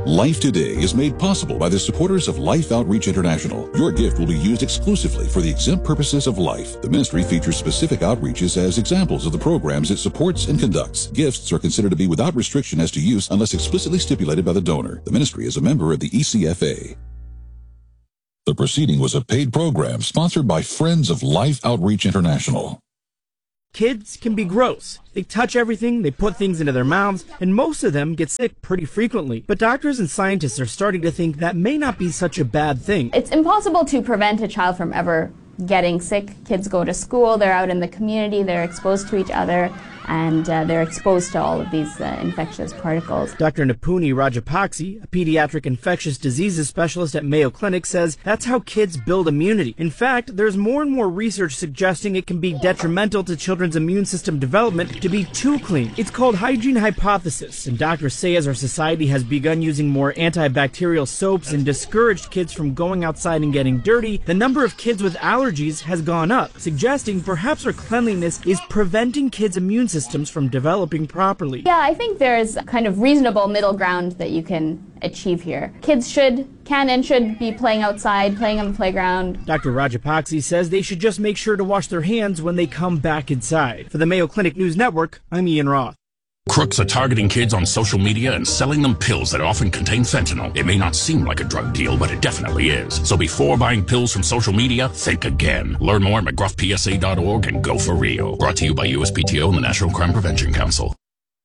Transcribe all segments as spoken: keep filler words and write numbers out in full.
Life Today is made possible by the supporters of Life Outreach International. Your gift will be used exclusively for the exempt purposes of life. The ministry features specific outreaches as examples of the programs it supports and conducts. Gifts are considered to be without restriction as to use unless explicitly stipulated by the donor. The ministry is a member of the E C F A. The proceeding was a paid program sponsored by Friends of Life Outreach International. Kids can be gross. They touch everything, they put things into their mouths, and most of them get sick pretty frequently. But doctors and scientists are starting to think that may not be such a bad thing. It's impossible to prevent a child from ever getting sick. Kids go to school, they're out in the community, they're exposed to each other, and uh, they're exposed to all of these uh, infectious particles. Doctor Nipuni Rajapakse, a pediatric infectious diseases specialist at Mayo Clinic, says that's how kids build immunity. In fact, there's more and more research suggesting it can be detrimental to children's immune system development to be too clean. It's called hygiene hypothesis, and doctors say as our society has begun using more antibacterial soaps and discouraged kids from going outside and getting dirty, the number of kids with allergies has gone up, suggesting perhaps our cleanliness is preventing kids' immune systems from developing properly. Yeah, I think there's a kind of reasonable middle ground that you can achieve here. Kids should, can and should be playing outside, playing on the playground. Doctor Rajapakse says they should just make sure to wash their hands when they come back inside. For the Mayo Clinic News Network, I'm Ian Roth. Crooks are targeting kids on social media and selling them pills that often contain fentanyl. It may not seem like a drug deal, but it definitely is. So before buying pills from social media, think again. Learn more at mcgruff p s a dot org and go for Rio. Brought to you by U S P T O and the National Crime Prevention Council.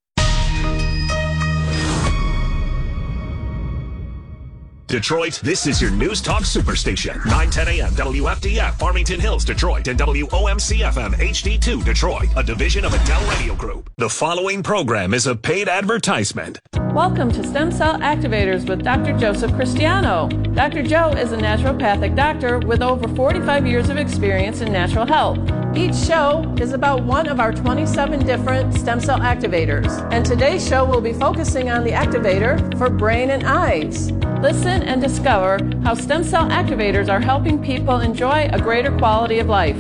Detroit, this is your News Talk Superstation. nine ten a.m. W F D F, Farmington Hills, Detroit, and W O M C F M H D two, Detroit, a division of Adele Radio Group. The following program is a paid advertisement. Welcome to Stem Cell Activators with Doctor Joseph Cristiano. Doctor Joe is a naturopathic doctor with over forty-five years of experience in natural health. Each show is about one of our twenty-seven different stem cell activators. And today's show will be focusing on the activator for brain and eyes. Listen and discover how stem cell activators are helping people enjoy a greater quality of life.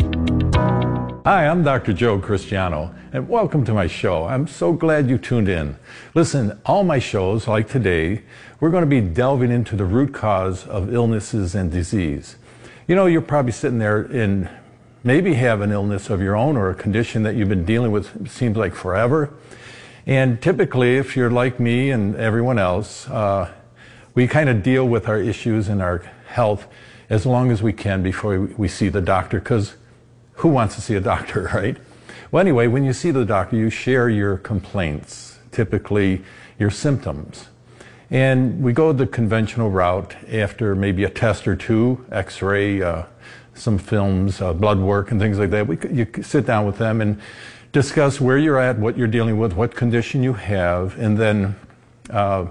Hi, I'm Doctor Joe Cristiano, and welcome to my show. I'm so glad you tuned in. Listen, all my shows, like today, we're going to be delving into the root cause of illnesses and disease. You know, you're probably sitting there and maybe have an illness of your own or a condition that you've been dealing with, it seems like forever. And typically, if you're like me and everyone else, uh, we kind of deal with our issues and our health as long as we can before we, we see the doctor, because who wants to see a doctor, right? Well, anyway, when you see the doctor, you share your complaints, typically your symptoms. And we go the conventional route after maybe a test or two, x-ray, uh, some films, uh, blood work, and things like that. We, you sit down with them and discuss where you're at, what you're dealing with, what condition you have, and then uh,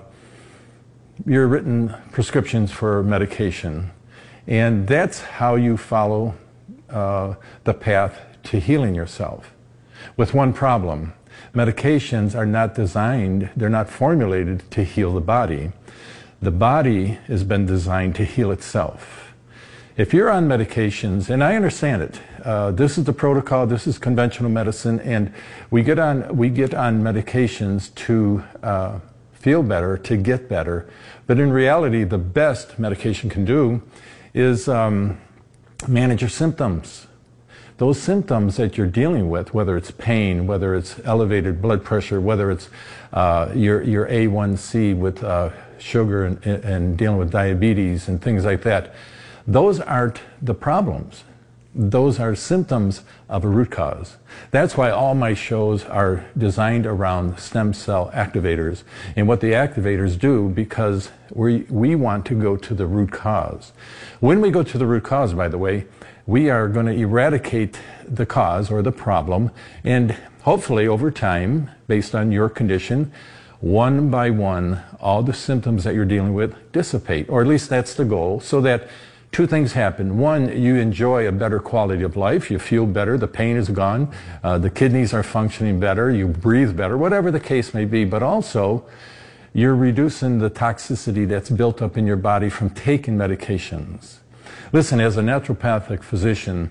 your written prescriptions for medication. And that's how you follow uh, the path to healing yourself. With one problem, medications are not designed, they're not formulated to heal the body. The body has been designed to heal itself. If you're on medications, and I understand it, uh, this is the protocol, this is conventional medicine, and we get on, we get on medications to uh, feel better, to get better. But in reality, the best medication can do is um, manage your symptoms. Those symptoms that you're dealing with, whether it's pain, whether it's elevated blood pressure, whether it's uh, your, your A one C with uh, sugar and, and dealing with diabetes and things like that, those aren't the problems. Those are symptoms of a root cause. That's why all my shows are designed around stem cell activators and what the activators do, because we, we want to go to the root cause. When we go to the root cause, by the way, we are going to eradicate the cause or the problem, and hopefully over time, based on your condition, one by one, all the symptoms that you're dealing with dissipate, or at least that's the goal, so that two things happen. One, you enjoy a better quality of life. You feel better. The pain is gone. Uh, the kidneys are functioning better. You breathe better, whatever the case may be. But also, you're reducing the toxicity that's built up in your body from taking medications. Listen, as a naturopathic physician,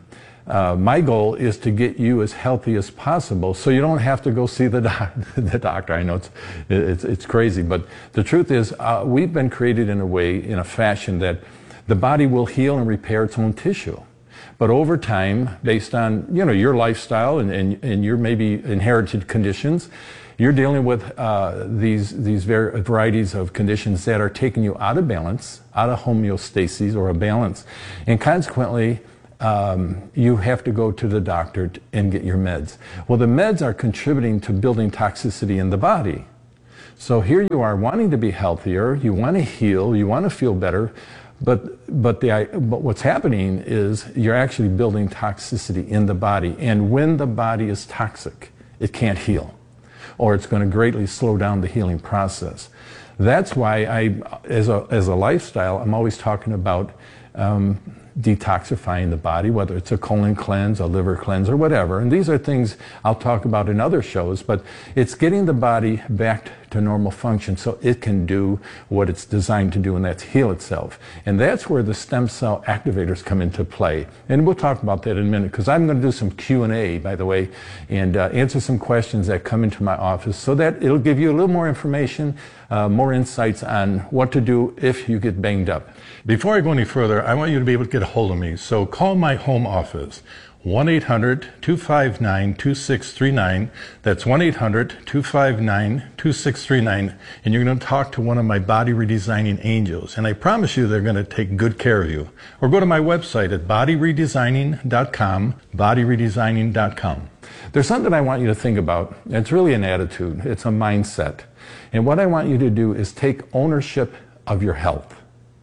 uh, my goal is to get you as healthy as possible so you don't have to go see the, doc the doctor. I know it's, it's, it's crazy, but the truth is uh, we've been created in a way, in a fashion that the body will heal and repair its own tissue. But over time, based on, you know, your lifestyle and, and, and your maybe inherited conditions, you're dealing with uh, these, these var varieties of conditions that are taking you out of balance, out of homeostasis or a balance. And consequently, um, you have to go to the doctor and get your meds. Well, the meds are contributing to building toxicity in the body. So here you are wanting to be healthier, you want to heal, you want to feel better, but, but, the, but what's happening is you're actually building toxicity in the body. And when the body is toxic, it can't heal, or it's going to greatly slow down the healing process. That's why I, as a, as a lifestyle, I'm always talking about um, detoxifying the body, whether it's a colon cleanse, a liver cleanse, or whatever. And these are things I'll talk about in other shows, but it's getting the body back to normal function so it can do what it's designed to do, and that's heal itself. And that's where the stem cell activators come into play. And we'll talk about that in a minute, because I'm going to do some Q and A, by the way, and uh, answer some questions that come into my office so that it'll give you a little more information, uh, more insights on what to do if you get banged up. Before I go any further, I want you to be able to get a hold of me. So call my home office, one eight hundred, two five nine, two six three nine. That's one eight hundred, two five nine, two six three nine. And you're going to talk to one of my body redesigning angels. And I promise you they're going to take good care of you. Or go to my website at body redesigning dot com, body redesigning dot com. There's something I want you to think about. It's really an attitude. It's a mindset. And what I want you to do is take ownership of your health.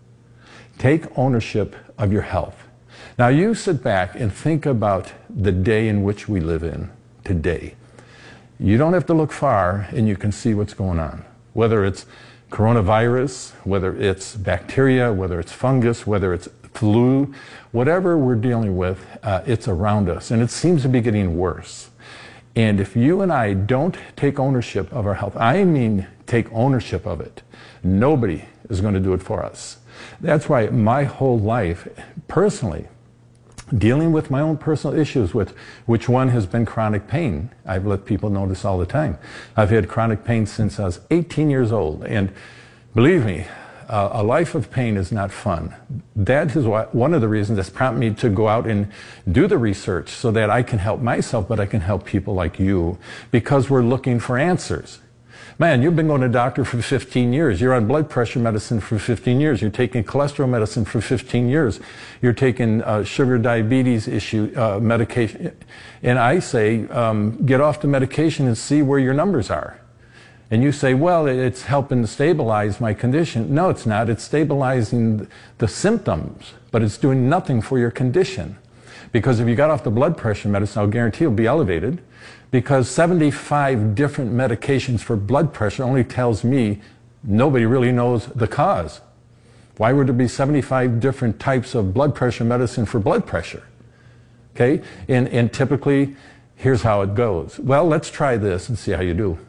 Take ownership of your health. Now you sit back and think about the day in which we live in today. You don't have to look far and you can see what's going on. Whether it's coronavirus, whether it's bacteria, whether it's fungus, whether it's flu, whatever we're dealing with, uh, it's around us, and it seems to be getting worse. And if you and I don't take ownership of our health, I mean take ownership of it, nobody is going to do it for us. That's why my whole life, personally, dealing with my own personal issues, with which one has been chronic pain. I've let people know this all the time. I've had chronic pain since I was eighteen years old, and believe me, uh, a life of pain is not fun. That is why, one of the reasons that's prompted me to go out and do the research so that I can help myself, but I can help people like you, because we're looking for answers. Man, you've been going to the doctor for fifteen years. You're on blood pressure medicine for fifteen years. You're taking cholesterol medicine for fifteen years. You're taking uh, sugar diabetes issue uh, medication. And I say, um, get off the medication and see where your numbers are. And you say, well, it's helping to stabilize my condition. No, it's not. It's stabilizing the symptoms, but it's doing nothing for your condition. Because if you got off the blood pressure medicine, I'll guarantee you'll be elevated. Because seventy-five different medications for blood pressure only tells me nobody really knows the cause. Why would there be seventy-five different types of blood pressure medicine for blood pressure? Okay, and, and typically, here's how it goes. Well, let's try this and see how you do.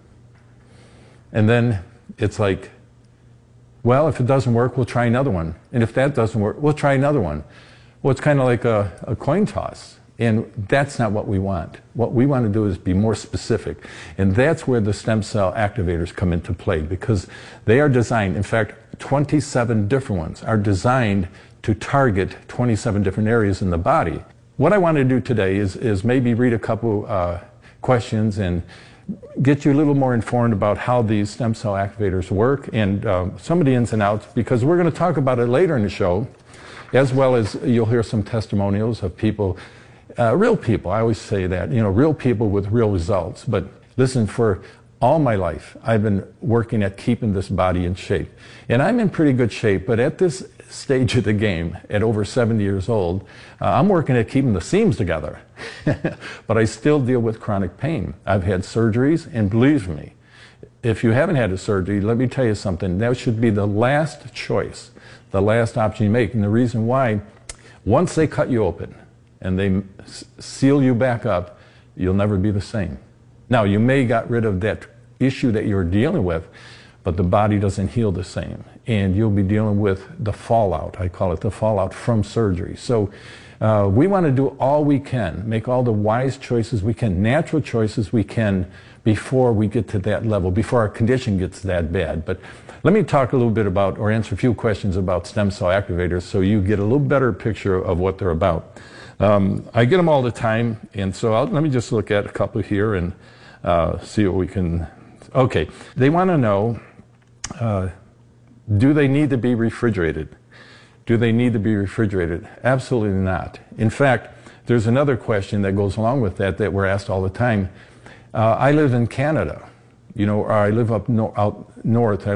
And then it's like, well, if it doesn't work, we'll try another one. And if that doesn't work, we'll try another one. Well, it's kind of like a, a coin toss. And that's not what we want. What we want to do is be more specific. And that's where the stem cell activators come into play, because they are designed, in fact, twenty-seven different ones are designed to target twenty-seven different areas in the body. What I want to do today is, is maybe read a couple uh, questions and get you a little more informed about how these stem cell activators work and uh, some of the ins and outs, because we're going to talk about it later in the show, as well as you'll hear some testimonials of people. Uh, real people, I always say that, you know, real people with real results. But listen, for all my life, I've been working at keeping this body in shape. And I'm in pretty good shape, but at this stage of the game, at over seventy years old, uh, I'm working at keeping the seams together. But I still deal with chronic pain. I've had surgeries, and believe me, if you haven't had a surgery, let me tell you something, that should be the last choice, the last option you make. And the reason why, once they cut you open, and they seal you back up, you'll never be the same. Now, you may got rid of that issue that you're dealing with, but the body doesn't heal the same. And you'll be dealing with the fallout, I call it the fallout from surgery. So uh, we want to do all we can, make all the wise choices we can, natural choices we can before we get to that level, before our condition gets that bad. But let me talk a little bit about, or answer a few questions about stem cell activators so you get a little better picture of what they're about. Um, I get them all the time, and so I'll, let me just look at a couple here and uh, see what we can. Okay, they want to know, uh, do they need to be refrigerated? Do they need to be refrigerated? Absolutely not. In fact, there's another question that goes along with that that we're asked all the time. Uh, I live in Canada, you know, or I live up no, out north. I